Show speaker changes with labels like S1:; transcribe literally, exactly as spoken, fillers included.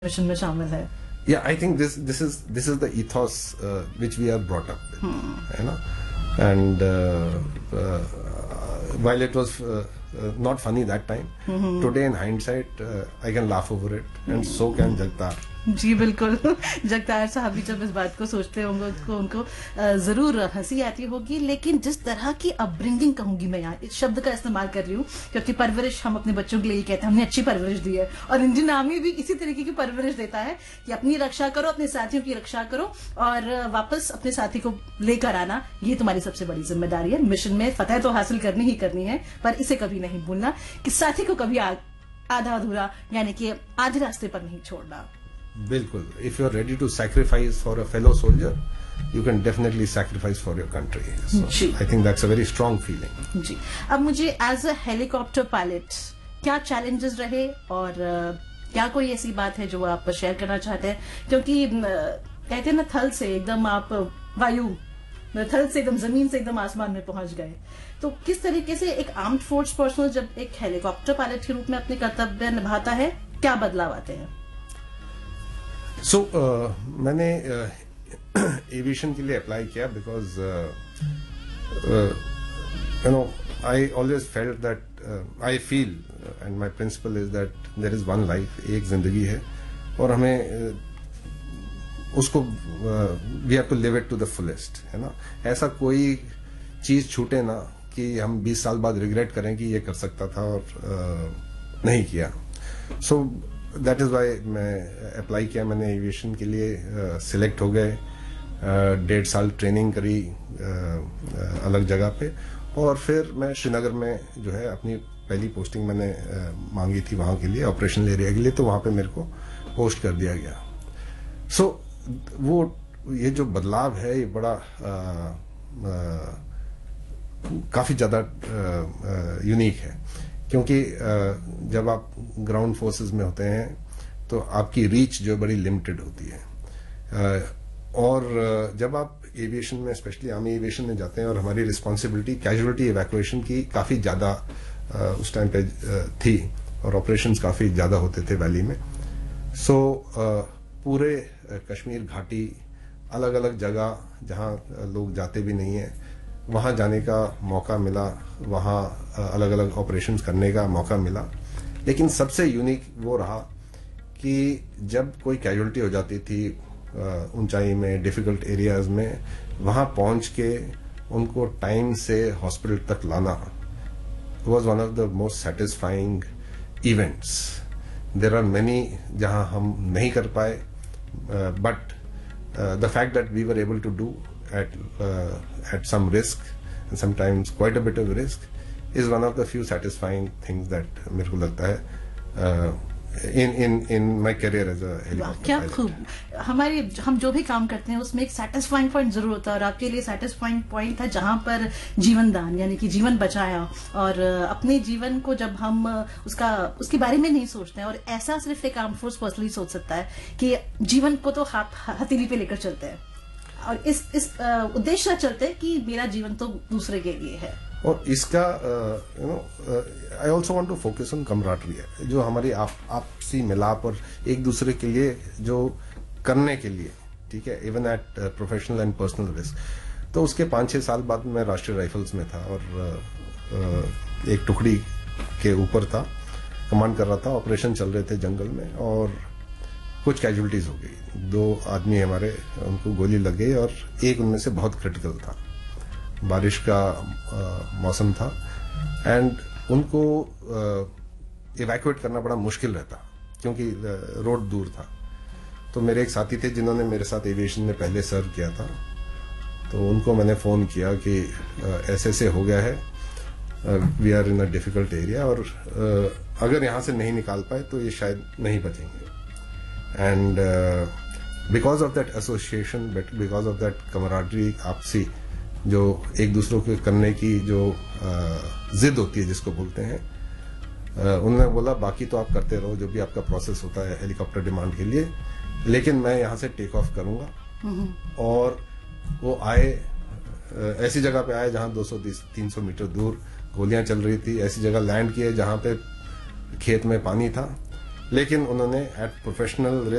S1: Mission में शामिल है.
S2: Yeah, I think this this is this is the ethos uh, which we are brought up with,
S1: Hmm.
S2: you know, and uh, uh, while it was uh, uh, not funny that time,
S1: Mm-hmm.
S2: today in hindsight, uh, I can laugh over it, and so can Jagtar.
S1: जी बिल्कुल. जगतार साहब भी जब इस बात को सोचते होंगे उनको उनको अ, जरूर हंसी आती होगी. लेकिन जिस तरह की अपब्रिंगिंग कहूंगी मैं यहाँ इस शब्द का इस्तेमाल कर रही हूँ क्योंकि परवरिश हम अपने बच्चों के लिए कहते हैं हमने अच्छी परवरिश दी है और इंडियन आर्मी भी इसी तरीके की परवरिश देता है कि अपनी रक्षा करो, अपने साथियों की रक्षा करो और वापस अपने साथी को लेकर आना, ये तुम्हारी सबसे बड़ी जिम्मेदारी है. मिशन में फतह तो हासिल करनी ही करनी है पर इसे कभी नहीं भूलना कि साथी को कभी आ- आधा अधूरा यानी कि आधे रास्ते पर नहीं छोड़ना.
S2: Bilkul. If you are ready to sacrifice for a fellow soldier, you can definitely sacrifice for your country. So
S1: ji.
S2: I think that's a very strong feeling.
S1: जी. अब मुझे एज अ हेलीकॉप्टर पायलट क्या challenges रहे और अ, क्या कोई ऐसी बात है जो आप शेयर करना चाहते हैं क्योंकि अ, कहते हैं ना थल से एकदम आप वायु थल से एकदम जमीन से एकदम आसमान में पहुंच गए, तो किस तरीके से एक आर्म्ड फोर्स पर्सनल जब एक हेलीकॉप्टर पायलट के रूप में अपने कर्तव्य निभाता है क्या बदलाव आते हैं?
S2: So uh, मैंने एविएशन के लिए अप्लाई किया because you know I always felt that I feel and my principal is that there is one life, एक जिंदगी है और हमें uh, उसको we have to live it to the fullest, है ना. ऐसा कोई चीज छूटे ना कि हम बीस साल बाद रिग्रेट करें कि ये कर सकता था और uh, नहीं किया. सो so, दैट इज वाई मैं अप्लाई किया. मैंने एविएशन के लिए सिलेक्ट uh, हो गए. uh, डेढ़ साल ट्रेनिंग करी uh, अलग जगह पे और फिर मैं श्रीनगर में जो है अपनी पहली पोस्टिंग मैंने uh, मांगी थी वहां के लिए, ऑपरेशनल एरिया के लिए, तो वहां पे मेरे को पोस्ट कर दिया गया. सो so, वो ये जो बदलाव है ये बड़ा uh, uh, काफी ज्यादा यूनिक uh, uh, है क्योंकि जब आप ग्राउंड फोर्सेस में होते हैं तो आपकी रीच जो बड़ी लिमिटेड होती है और जब आप एविएशन में स्पेशली आर्मी एविएशन में जाते हैं और हमारी रिस्पांसिबिलिटी कैजुअलिटी इवैक्यूएशन की काफी ज्यादा उस टाइम पे थी और ऑपरेशंस काफी ज्यादा होते थे वैली में. सो पूरे कश्मीर घाटी अलग अलग जगह जहां लोग जाते भी नहीं है वहां जाने का मौका मिला, वहां अलग अलग ऑपरेशंस करने का मौका मिला. लेकिन सबसे यूनिक वो रहा कि जब कोई कैजुअलिटी हो जाती थी ऊंचाई में, डिफिकल्ट एरियाज में, वहां पहुंच के उनको टाइम से हॉस्पिटल तक लाना was one of the most satisfying events. There are many जहां हम नहीं कर पाए but the fact that we were able to do at uh, at some risk and sometimes quite a bit of risk is one of the few satisfying things that मेरे को लगता है uh, in in in my career as a helicopter
S1: क्या
S2: pilot.
S1: खूब. हमारे हम जो भी काम करते हैं उसमें एक सेटिस्फाइंग पॉइंट जरूर होता है और आपके लिए सेटिस्फाइंग पॉइंट था जहां पर जीवन दान यानी कि जीवन बचाया और अपने जीवन को जब हम उसका उसके बारे में नहीं सोचते हैं और ऐसा सिर्फ एक आर्म फोर्स पर्सनली सोच सकता है कि जीवन को तो हाथ हथेली पे लेकर चलते हैं और इस इस उद्देश्य से चलते हैं कि मेरा जीवन तो दूसरे के लिए है.
S2: और इसका you know I also want to focus on कमराटरी है जो हमारी आप आपसी मिलाप और एक दूसरे के लिए जो करने के लिए, ठीक है, even at professional and personal risk. तो उसके पांच छह साल बाद मैं राष्ट्रीय राइफल्स में था और uh, एक टुकड़ी के ऊपर था, कमांड कर रहा था. ऑपरेशन चल रहे थे जंगल में और कुछ कैजुअलिटीज हो गई. दो आदमी हमारे उनको गोली लग गई और एक उनमें से बहुत क्रिटिकल था. बारिश का आ, मौसम था एंड उनको इवैक्यूएट करना बड़ा मुश्किल रहता क्योंकि रोड दूर था. तो मेरे एक साथी थे जिन्होंने मेरे साथ एविएशन में पहले सर्व किया था, तो उनको मैंने फोन किया कि आ, ऐसे ऐसे हो गया है, we are in a difficult area और आ, अगर यहां से नहीं निकाल पाए तो ये शायद नहीं बचेंगे. And uh, because of that association, but because of that camaraderie, आपसी जो एक दूसरों के करने की जो जिद होती है जिसको बोलते हैं, uh, उन्होंने बोला बाकी तो आप करते रहो जो भी आपका प्रोसेस होता है हेलीकॉप्टर डिमांड के लिए, लेकिन मैं यहाँ से टेक ऑफ करूंगा. और वो आए, uh, ऐसी जगह पे आए जहां दो सौ तीन सौ मीटर दूर गोलियां चल रही थी, ऐसी जगह लैंड किए जहां पे खेत में पानी था, लेकिन उन्होंने एट प्रोफेशनल